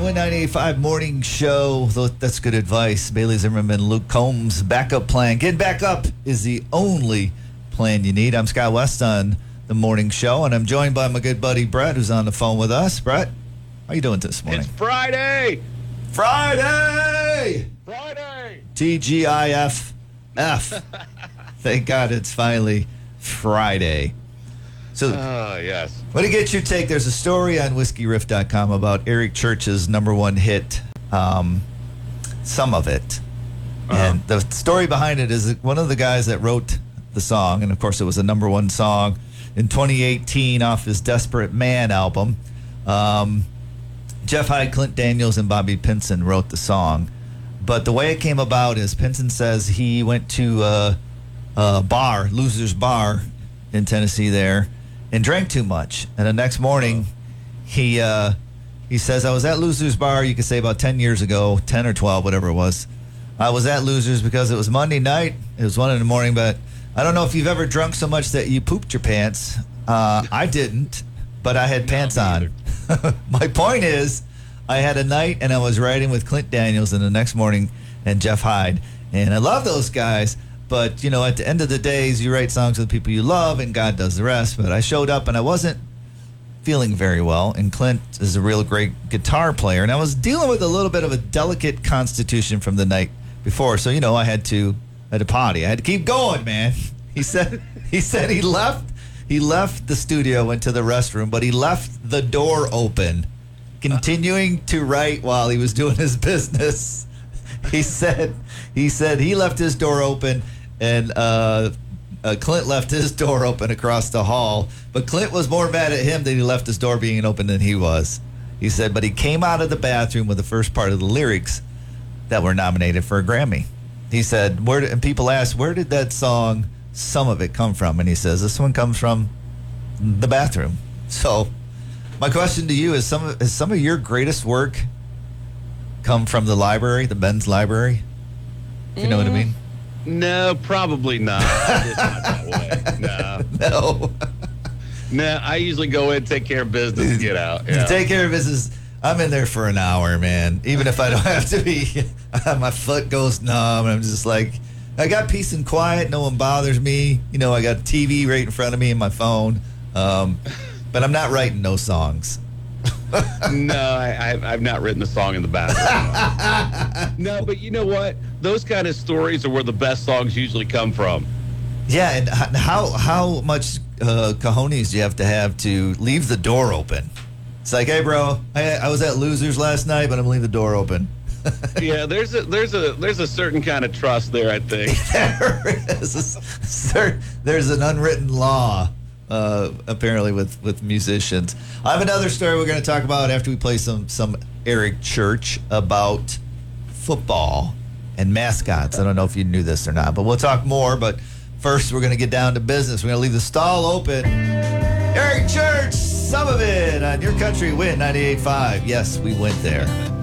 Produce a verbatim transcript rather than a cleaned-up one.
Win ninety-eight point five Morning Show. That's good advice. Bailey Zimmerman, Luke Combs, backup plan. Getting back up is the only plan you need. I'm Scott West on the Morning Show, and I'm joined by my good buddy Brett, who's on the phone with us. Brett, how you doing this morning? It's Friday! Friday! Friday! T G I F F. Thank God it's finally Friday. So, oh, yes. What to get your take, there's a story on whiskey riff dot com about Eric Church's number one hit, um, some of it. Uh-huh. And the story behind it is that one of the guys that wrote the song, and of course it was a number one song in twenty eighteen off his Desperate Man album. Um, Jeff Hyde, Clint Daniels, and Bobby Pinson wrote the song. But the way it came about is Pinson says he went to a, a bar, Loser's Bar in Tennessee there, and drank too much. And the next morning, he uh, he says, I was at Loser's Bar, you could say about ten years ago, ten or twelve, whatever it was. I was at Loser's because it was Monday night. It was one in the morning, but I don't know if you've ever drunk so much that you pooped your pants. Uh, I didn't, but I had no, pants on. My point is, I had a night, and I was riding with Clint Daniels and the next morning and Jeff Hyde. And I love those guys. But, you know, at the end of the days, you write songs with people you love, and God does the rest. But I showed up, and I wasn't feeling very well. And Clint is a real great guitar player. And I was dealing with a little bit of a delicate constitution from the night before. So, you know, I had to, at a potty. I had to keep going, man. He said he said he left. He left the studio, went to the restroom, but he left the door open, continuing to write while he was doing his business. He said he said he left his door open, and uh, uh, Clint left his door open across the hall. But Clint was more mad at him that he left his door being open than he was. He said, but he came out of the bathroom with the first part of the lyrics that were nominated for a Grammy. He said, where did, and people asked, where did that song, some of it, come from? And he says, this one comes from the bathroom. So my question to you is, some of, is some of your greatest work come from the library, the Ben's library? If you know mm. what I mean? No, probably not. It's not that way. No. No. No, I usually go in, take care of business, and get out. Yeah. Take care of business. I'm in there for an hour, man. Even if I don't have to be, my foot goes numb. And I'm just like, I got peace and quiet. No one bothers me. You know, I got T V right in front of me and my phone. Um, but I'm not writing no songs. No, I, I've, I've not written a song in the bathroom. No, but you know what? Those kind of stories are where the best songs usually come from. Yeah, and how how much uh, cojones do you have to have to leave the door open? It's like, hey, bro, I, I was at Losers last night, but I'm leaving the door open. Yeah, there's a there's a there's a certain kind of trust there, I think. There is. A, there's an unwritten law. Uh, apparently with, with musicians. I have another story we're going to talk about after we play some, some Eric Church about football and mascots. I don't know if you knew this or not, but we'll talk more. But first, we're going to get down to business. We're going to leave the stall open. Eric Church, some of it on Your Country Win ninety-eight point five. Yes, we went there.